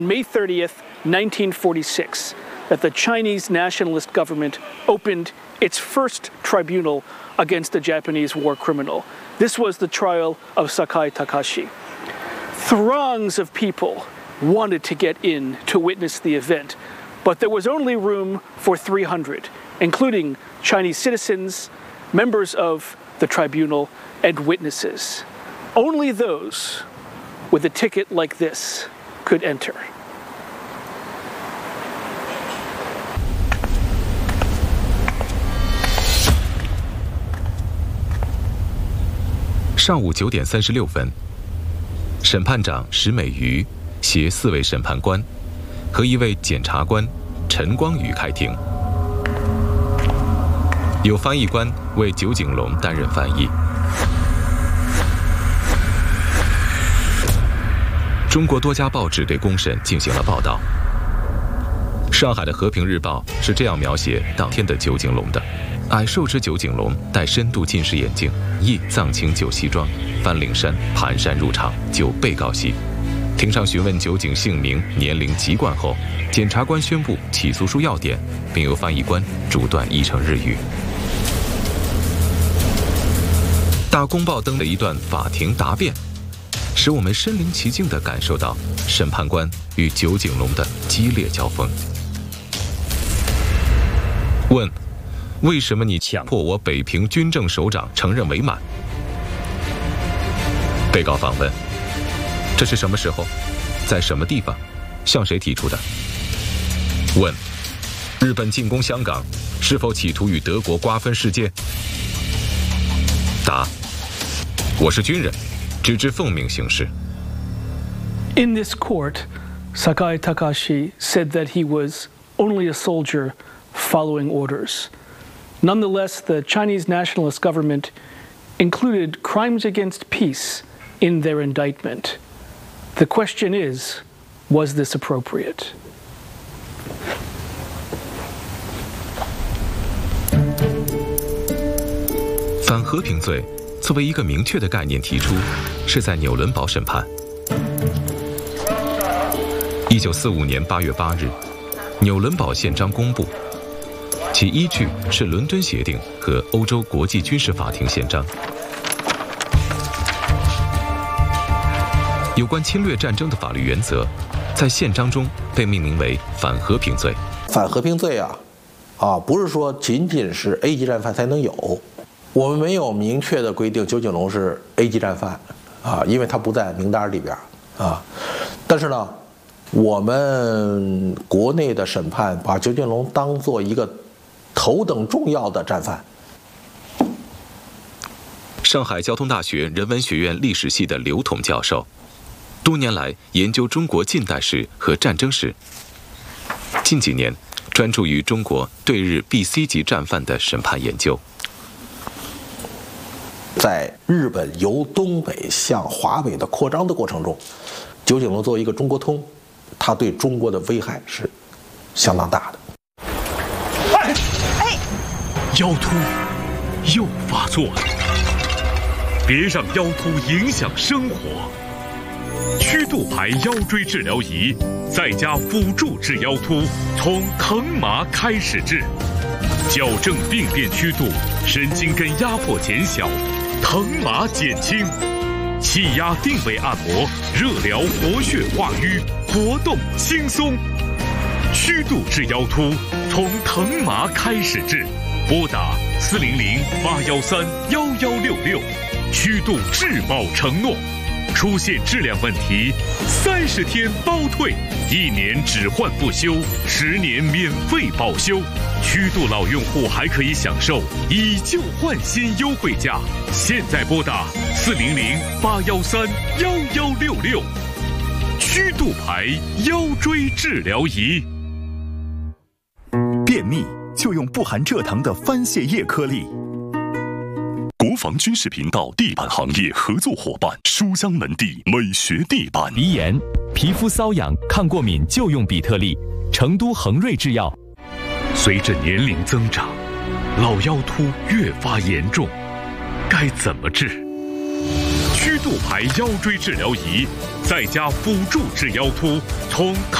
May 30th, 1946, that the Chinese nationalist government opened its first tribunal against a Japanese war criminal. This was the trial of Sakai Takashi. Throngs of people wanted to get in to witness the event, but there was only room for 300, including Chinese citizens, members of the tribunal, and witnesses. Only those with a ticket like this could enter. 上午9点36分，审判长石美瑜携4位审判官和1位检察官陈光宇开庭，有翻译官为酒井隆担任翻译。中国多家报纸对公审进行了报道。上海的《和平日报》是这样描写当天的酒井隆的：矮瘦之酒井隆戴深度近视眼镜，系藏青旧西装，翻领衫蹒跚入场就被告席。庭上询问酒井姓名、年龄、籍贯后，检察官宣布起诉书要点，并由翻译官逐段译成日语。大公报登的一段法庭答辩，使我们身临其境地感受到审判官与酒井隆的激烈交锋。问：为什么你强迫我北平军政首长承认伪满？被告反问：这是什么时候，在什么地方，向谁提出的？问：日本进攻香港，是否企图与德国瓜分世界？答：我是军人，只知奉命行事。 In this court, Sakai Takashi said that he was only a soldier following orders. Nonetheless, the Chinese nationalist government included crimes against peace in their indictment. The question is, was this appropriate? 反和平罪作为一个明确的概念提出，是在纽伦堡审判。1945年8月8日，纽伦堡宪章公布，其依据是伦敦协定和欧洲国际军事法庭宪章。有关侵略战争的法律原则，在宪章中被命名为反和平罪。 反和平罪不是说仅仅是 A 级战犯才能有，我们没有明确的规定酒井隆是 A 级战犯因为他不在名单里边但是呢，我们国内的审判把酒井隆当做一个头等重要的战犯。 上海交通大学人文学院历史系的刘统教授，多年来研究中国近代史和战争史，近几年专注于中国对日 B、C 级战犯的审判研究。 在日本由东北向华北的扩张的过程中，酒井隆作为一个中国通，他对中国的危害是相当大的。 腰突又发作了，别让腰突影响生活。曲度牌腰椎治疗仪再加辅助治腰突，从疼麻开始治，矫正病变曲度，神经根压迫减小，疼麻减轻，气压定位按摩，热疗活血化瘀，活动轻松。曲度治腰突，从疼麻开始治。拨打400-813-1166，曲度质保承诺，出现质量问题，30天包退，1年只换不修，10年免费保修。曲度老用户还可以享受以旧换新优惠价。现在拨打400-813-1166，曲度牌腰椎治疗仪。 便秘就用不含蔗糖的番泻叶颗粒。国防军事频道地板行业合作伙伴书香门第美学地板。 鼻炎、皮肤瘙痒、抗过敏就用比特利。成都恒瑞制药。 随着年龄增长，老腰突越发严重，该怎么治？曲度牌腰椎治疗仪在家辅助治腰突，从